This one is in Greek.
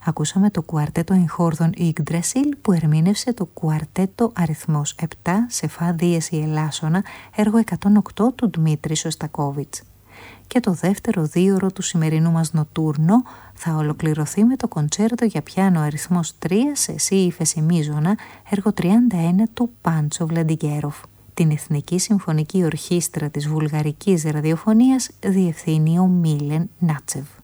Ακούσαμε το κουαρτέτο εγχόρδων Ιγκντρασίλ που ερμήνευσε το κουαρτέτο αριθμός 7 σε φα δίεση ελάσσονα, έργο 108 του Δημήτρη Σωστακόβιτς. Και το δεύτερο δίωρο του σημερινού μας νοτούρνο θα ολοκληρωθεί με το κοντσέρτο για πιάνο αριθμός 3 σε σι ύφεση-μίζωνα, έργο 31 του Πάντσο Βλαντιγκέροφ. Την Εθνική Συμφωνική Ορχήστρα της Βουλγαρικής Ραδιοφωνίας διευθύνει ο Μίλεν Νάτσεβ.